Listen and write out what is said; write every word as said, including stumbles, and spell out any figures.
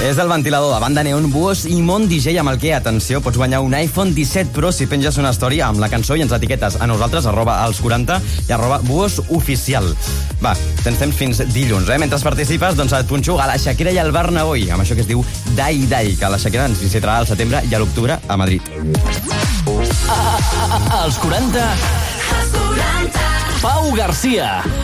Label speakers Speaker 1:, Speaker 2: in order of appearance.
Speaker 1: És el ventilador de banda Neon, Buos i Mont D J amb el que, atenció, pots guanyar un iPhone disset Pro si penges una història amb la cançó i ens etiquetes a nosaltres, arroba als quaranta i arroba Buos oficial. Va, tens temps fins dilluns, eh? Mentre participes, doncs et punxuga la Shakira i el Bernabéu, amb això que es diu Dai Dai, que la Shakira ens visitarà al setembre i a l'octubre a Madrid.
Speaker 2: Als quaranta, Pau Garcia.